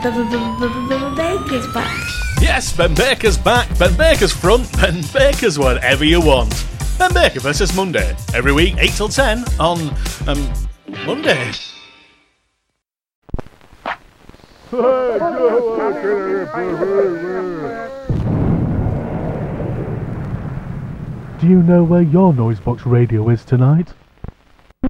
Baker's back. Yes, Ben Baker's back. Ben Baker's front. Ben Baker's whatever you want. Ben Baker versus Monday. Every week, 8 till 10 on, Monday. Do you know where your Noisebox radio is tonight?